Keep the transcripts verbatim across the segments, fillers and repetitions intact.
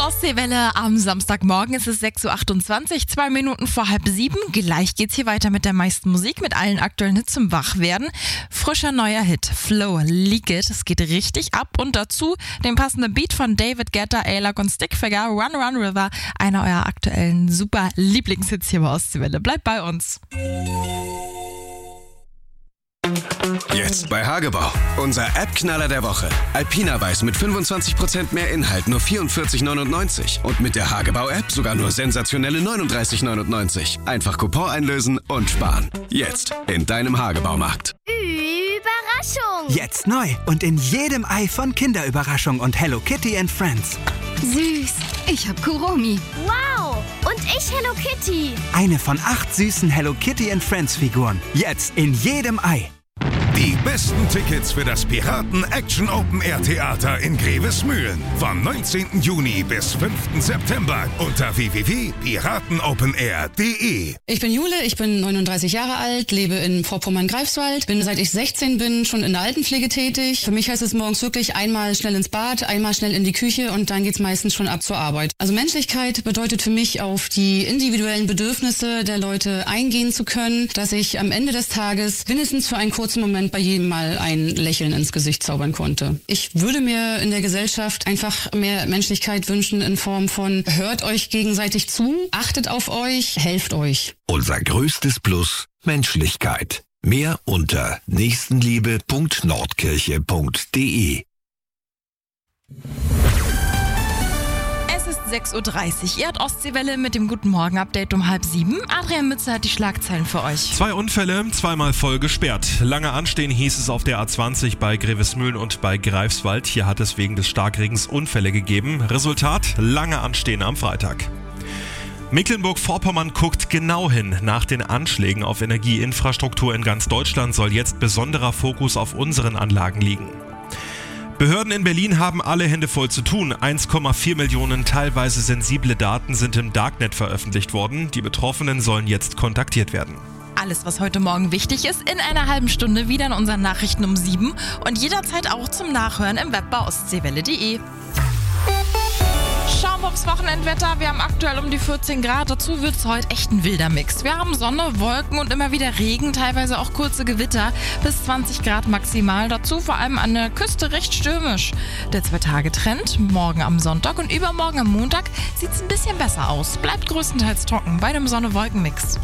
Ostseewelle am Samstagmorgen. Es ist sechs Uhr achtundzwanzig, zwei Minuten vor halb sieben. Gleich geht's hier weiter mit der meisten Musik, mit allen aktuellen Hits zum Wachwerden. Frischer neuer Hit, Flow, Leak It. Es geht richtig ab und dazu den passenden Beat von David Guetta, A-Lock und Stickfigure, Run Run River. Einer eurer aktuellen super Lieblingshits hier bei Ostseewelle. Bleibt bei uns. Jetzt bei Hagebau. Unser App-Knaller der Woche. Alpina Weiß mit fünfundzwanzig Prozent mehr Inhalt, nur vierundvierzig neunundneunzig. Und mit der Hagebau-App sogar nur sensationelle neununddreißig neunundneunzig. Einfach Coupon einlösen und sparen. Jetzt in deinem Hagebaumarkt. Überraschung! Jetzt neu und in jedem Ei von Kinderüberraschung und Hello Kitty and Friends. Süß, ich hab Kuromi. Wow! Und ich Hello Kitty. Eine von acht süßen Hello Kitty and Friends Figuren. Jetzt in jedem Ei. Die besten Tickets für das Piraten Action Open Air Theater in Grevesmühlen. Vom neunzehnten Juni bis fünften September unter w w w punkt piratenopenair punkt de. Ich bin Jule, ich bin neununddreißig Jahre alt, lebe in Vorpommern-Greifswald, bin seit ich sechzehn bin schon in der Altenpflege tätig. Für mich heißt es morgens wirklich einmal schnell ins Bad, einmal schnell in die Küche und dann geht's meistens schon ab zur Arbeit. Also Menschlichkeit bedeutet für mich, auf die individuellen Bedürfnisse der Leute eingehen zu können, dass ich am Ende des Tages mindestens für einen kurzen Moment bei jedem Mal ein Lächeln ins Gesicht zaubern konnte. Ich würde mir in der Gesellschaft einfach mehr Menschlichkeit wünschen in Form von hört euch gegenseitig zu, achtet auf euch, helft euch. Unser größtes Plus: Menschlichkeit. Mehr unter nächstenliebe punkt nordkirche punkt de. sechs Uhr dreißig. Ihr habt Ostseewelle mit dem Guten Morgen-Update um halb sieben. Adrian Mütze hat die Schlagzeilen für euch. Zwei Unfälle, zweimal voll gesperrt. Lange anstehen hieß es auf der A zwanzig bei Grevesmühlen und bei Greifswald. Hier hat es wegen des Starkregens Unfälle gegeben. Resultat: lange anstehen am Freitag. Mecklenburg-Vorpommern guckt genau hin. Nach den Anschlägen auf Energieinfrastruktur in ganz Deutschland soll jetzt besonderer Fokus auf unseren Anlagen liegen. Behörden in Berlin haben alle Hände voll zu tun. eins Komma vier Millionen teilweise sensible Daten sind im Darknet veröffentlicht worden. Die Betroffenen sollen jetzt kontaktiert werden. Alles, was heute Morgen wichtig ist, in einer halben Stunde wieder in unseren Nachrichten um sieben und jederzeit auch zum Nachhören im Web bei ostseewelle punkt de. Schauen wir aufs Wochenendwetter. Wir haben aktuell um die vierzehn Grad. Dazu wird es heute echt ein wilder Mix. Wir haben Sonne, Wolken und immer wieder Regen, teilweise auch kurze Gewitter. Bis zwanzig Grad maximal. Dazu vor allem an der Küste recht stürmisch. Der Zwei-Tage-Trend. Morgen am Sonntag und übermorgen am Montag sieht es ein bisschen besser aus. Bleibt größtenteils trocken bei dem Sonne-Wolken-Mix.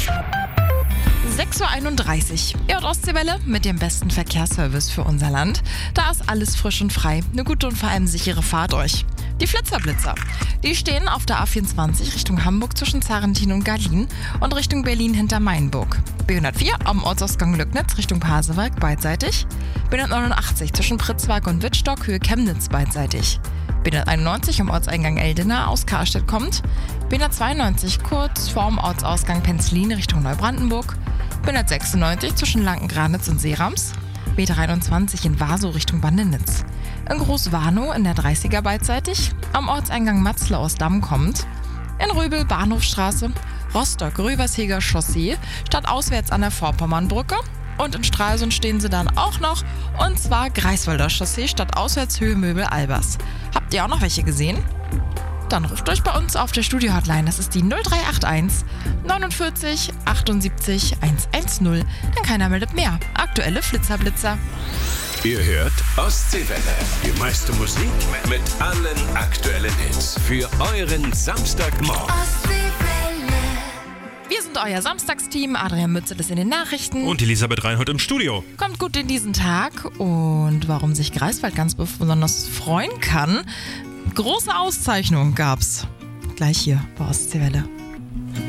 sechs Uhr einunddreißig. Ihr hört Ostseewelle mit dem besten Verkehrsservice für unser Land. Da ist alles frisch und frei. Eine gute und vor allem sichere Fahrt euch. Die Flitzerblitzer. Die stehen auf der A vierundzwanzig Richtung Hamburg zwischen Zarentin und Garlin und Richtung Berlin hinter Mainburg. B hundertvier am Ortsausgang Lücknitz Richtung Pasewalk beidseitig. B hundertneunundachtzig zwischen Pritzwalk und Wittstock Höhe Chemnitz beidseitig. B hunderteinundneunzig am Ortseingang Eldena aus Karstedt kommt. B hundertzweiundneunzig kurz vorm Ortsausgang Penzlin Richtung Neubrandenburg. B hundertsechsundneunzig zwischen Lanken-Granitz und Seerams. B dreiundzwanzig in Wasow Richtung Bandenitz. In Großwarnow in der dreißiger beidseitig. Am Ortseingang Matzle aus Damm kommt. In Röbel Bahnhofstraße. Rostock-Röversheger Chaussee stadtauswärts an der Vorpommernbrücke. Und in Stralsund stehen sie dann auch noch. Und zwar Greifswalder Chaussee stadtauswärts Höhe Möbel Albers. Habt ihr auch noch welche gesehen? Dann ruft euch bei uns auf der Studio-Hotline. Das ist die null drei acht eins neunundvierzig achtundsiebzig hundertzehn. Denn keiner meldet mehr. Aktuelle Flitzerblitzer. Ihr hört Ostseewelle. Die meiste Musik mit allen aktuellen Hits. Für euren Samstagmorgen. Wir sind euer Samstagsteam. Adrian Mützel ist in den Nachrichten. Und Elisabeth Reinhold im Studio. Kommt gut in diesen Tag. Und warum sich Greifswald ganz besonders freuen kann, große Auszeichnung gab's. Gleich hier bei Ostseewelle.